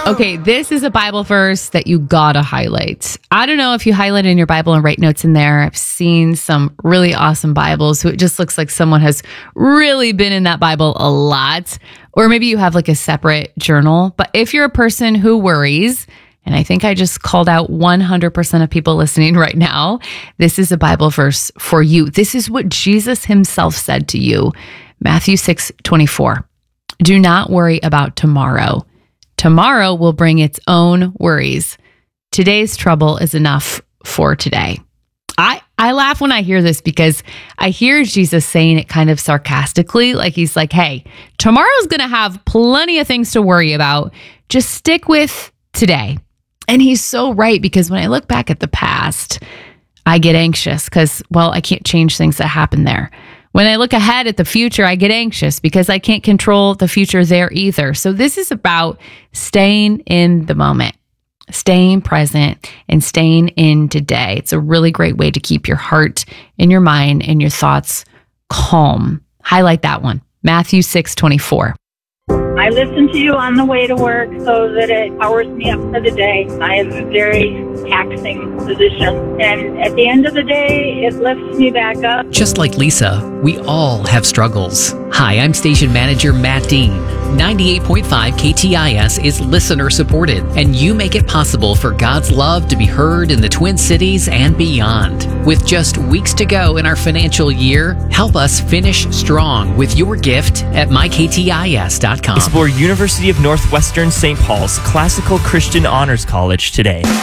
Okay, this is a Bible verse that you gotta highlight. I don't know if you highlight in your Bible and write notes in there. I've seen some really awesome Bibles who it just looks like someone has really been in that Bible a lot. Or maybe you have like a separate journal. But if you're a person who worries, and I think I just called out 100% of people listening right now, this is a Bible verse for you. This is what Jesus himself said to you. Matthew 6:24. Do not worry about tomorrow. Tomorrow will bring its own worries. Today's trouble is enough for today. I laugh when I hear this because I hear Jesus saying it kind of sarcastically, like he's like, hey, tomorrow's going to have plenty of things to worry about. Just stick with today. And he's so right, because when I look back at the past, I get anxious because, well, I can't change things that happen there. When I look ahead at the future, I get anxious because I can't control the future there either. So this is about staying in the moment, staying present, and staying in today. It's a really great way to keep your heart and your mind and your thoughts calm. Highlight that one. Matthew 6:24. I listen to you on the way to work so that it powers me up for the day. I have a very taxing position, and at the end of the day, it lifts me back up. Just like Lisa, we all have struggles. Hi, I'm station manager Matt Dean. 98.5 KTIS is listener supported, and you make it possible for God's love to be heard in the Twin Cities and beyond. With just weeks to go in our financial year, help us finish strong with your gift at myktis.com. Explore University of Northwestern St. Paul's Classical Christian Honors College today.